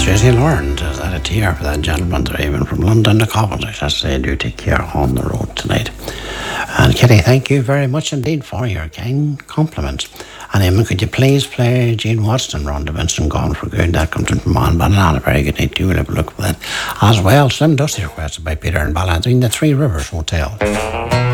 Tracy Lawrence is that a tear for that gentleman driving from London to Cobbles. I should say, do take care on the road tonight. And Kitty, thank you very much indeed for your kind compliments. And Emma, could you please play Gene Watson, Ron de Vincent, Gone for Good? That comes in from on Banana. Very good night. We'll have a look for that as well. Slim Dusty requested by Peter and Ballantyne, the Three Rivers Hotel.